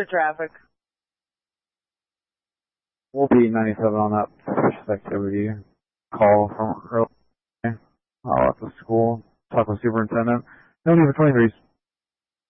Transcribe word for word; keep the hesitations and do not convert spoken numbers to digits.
for traffic? We'll be ninety-seven on that suspicious activity call from earlier. I'll at the school. Talk with superintendent. No need for twenty-threes.